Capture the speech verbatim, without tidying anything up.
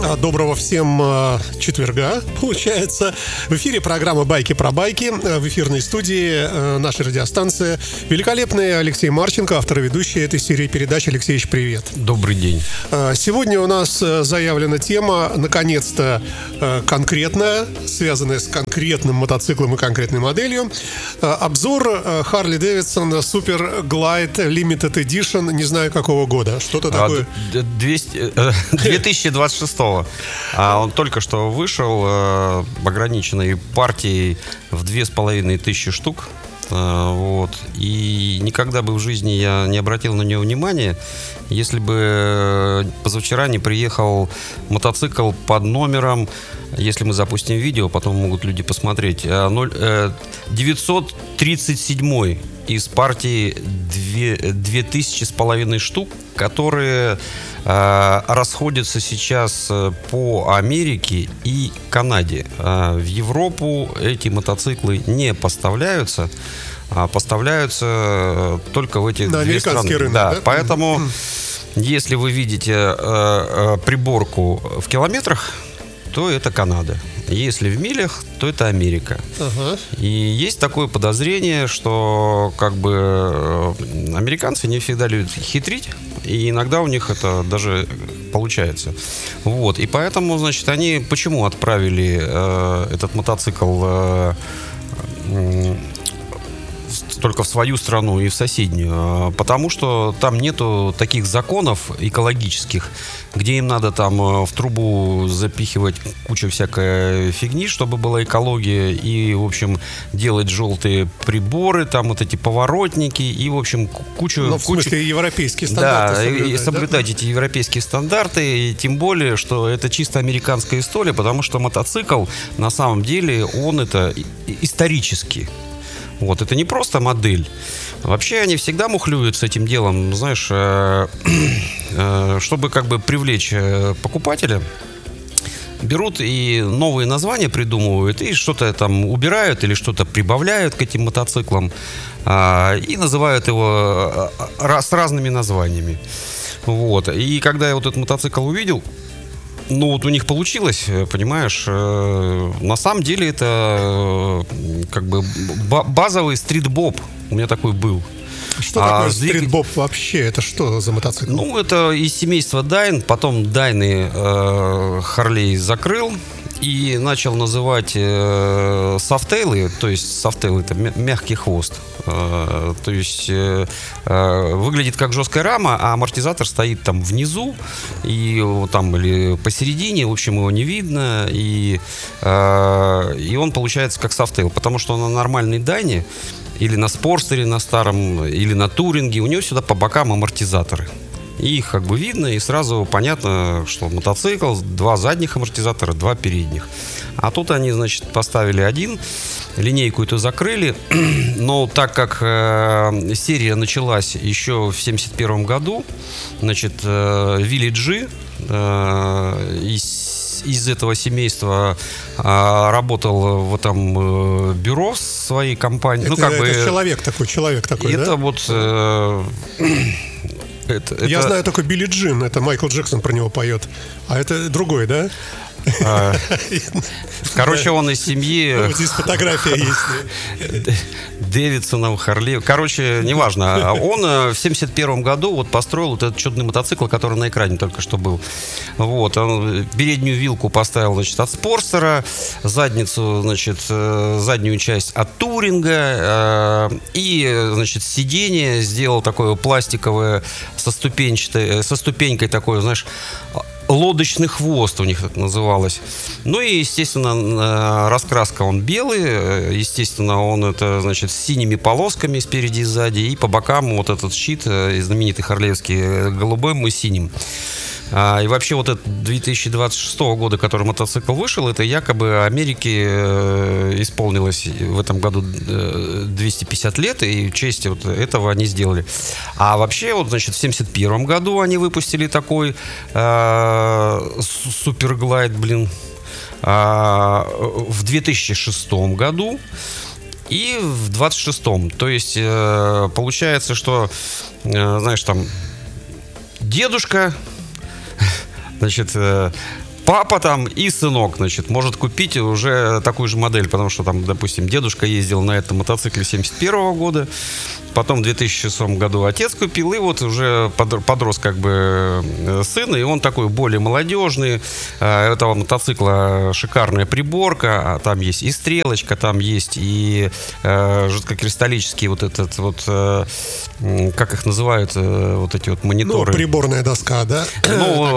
Доброго всем четверга, получается. В эфире программа «Байки про байки». В эфирной студии нашей радиостанции великолепный Алексей Марченко, автор и ведущий этой серии передач. Алексеевич, привет. Добрый день. Сегодня у нас заявлена тема, наконец-то, конкретная, связанная с конкретным мотоциклом и конкретной моделью. Обзор Harley Davidson Super Glide Limited Edition, не знаю какого года. Что-то такое. две тысячи двадцать шестого. А он только что вышел э, ограниченной партией в две с половиной тысячи штук. Э, вот. И никогда бы в жизни я не обратил на него внимания, если бы позавчера не приехал мотоцикл под номером, если мы запустим видео, потом могут люди посмотреть, девятьсот тридцать семь из партии две тысячи с половиной штук, которые э, расходятся сейчас по Америке и Канаде. Э, в Европу эти мотоциклы не поставляются, а поставляются только в эти на две страны. Рынок, да, да? Поэтому, если вы видите э, э, приборку в километрах, то это Канада. Если в милях, то это Америка. Ага. И есть такое подозрение, что как бы американцы не всегда любят хитрить, и иногда у них это даже получается. Вот. И поэтому, значит, они почему отправили э, этот мотоцикл э, э, только в свою страну и в соседнюю? Потому что там нету таких законов экологических, где им надо там в трубу запихивать кучу всякой фигни, чтобы была экология, и, в общем, делать желтые приборы, там вот эти поворотники, и, в общем, кучу... Ну, в кучу... смысле, европейские стандарты. Да, соблюдать, и соблюдать да? эти европейские стандарты, и тем более, что это чисто американская история, потому что мотоцикл, на самом деле, он это исторический. Вот, это не просто модель. Вообще они всегда мухлюют с этим делом, знаешь, э, э, чтобы как бы привлечь покупателя. Берут и новые названия придумывают, и что-то там убирают или что-то прибавляют к этим мотоциклам, э, и называют его с разными названиями. Вот. И когда я вот этот мотоцикл увидел, ну вот у них получилось, понимаешь, э, на самом деле это э, как бы базовый стрит-боб. У меня такой был. Что а такое стрит-боб вообще? Это что за мотоцикл? Ну, это из семейства Дайн. Потом Дайны э, Харлей закрыл и начал называть э, софтейлы, то есть софтейл — это мягкий хвост. Э, то есть э, э, выглядит как жесткая рама, а амортизатор стоит там внизу и там или посередине, в общем, его не видно, и, э, и он получается как софтейл, потому что на нормальной Дайне или на спорстере на старом, или на туринге у него сюда по бокам амортизаторы. И их как бы видно, и сразу понятно, что мотоцикл, два задних амортизатора, два передних. А тут они, значит, поставили один, линейку эту закрыли. Но так как э, серия началась еще в семьдесят первом году, значит, э, Вилли Джи э, из, из этого семейства э, работал в этом э, бюро своей компании. Это, ну, как это бы, человек такой, человек такой, это да? вот... Э, Это, Я это... знаю только Билли Джин, это Майкл Джексон про него поет. А это другой, да? А, короче, он из семьи... Вот здесь фотография есть. Дэвидсонов, Харли. Короче, неважно. Он в семьдесят первом году вот построил вот этот чудный мотоцикл, который на экране только что был. Вот. Он переднюю вилку поставил, значит, от спорстера, задницу, значит, заднюю часть от туринга, и, значит, сиденье сделал такое пластиковое со ступенчатой, со ступенькой такой, знаешь, лодочный хвост у них это называлось. Ну и, естественно, раскраска он белый. Естественно, он это, значит, с синими полосками спереди и сзади. И по бокам вот этот щит, знаменитый харлеевский, голубым и синим. А, и вообще вот этот две тысячи двадцать шестого года, который мотоцикл вышел, это якобы Америке э, исполнилось в этом году э, двести пятьдесят лет, и в честь вот этого они сделали. А вообще вот, значит, в семьдесят первом году они выпустили такой э, суперглайд, блин, э, в две тысячи шестом году и в двадцать шестом. То есть э, получается, что, э, знаешь, там дедушка, значит, папа там и сынок, значит, может купить уже такую же модель, потому что там, допустим, дедушка ездил на этом мотоцикле семьдесят первого года, потом в две тысячи шестом году отец купил, и вот уже подрос как бы сын, и он такой более молодежный. У этого мотоцикла шикарная приборка, там есть и стрелочка, там есть и э, жидкокристаллический вот этот вот, э, как их называют, э, вот эти вот мониторы. Ну, приборная доска, да? Ну,